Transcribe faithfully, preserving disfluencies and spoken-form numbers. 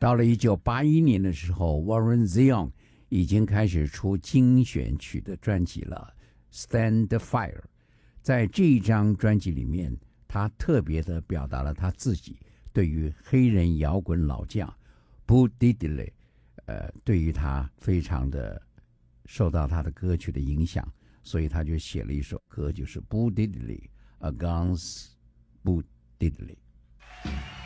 到了一九八一年的时候 ，Warren Zevon 已经开始出精选曲的专辑了，《Stand the Fire》。在这一张专辑里面，他特别的表达了他自己对于黑人摇滚老将 Bo Diddley， 呃，对于他非常的受到他的歌曲的影响，所以他就写了一首歌，就是 Bo Diddley Against Bo Diddley。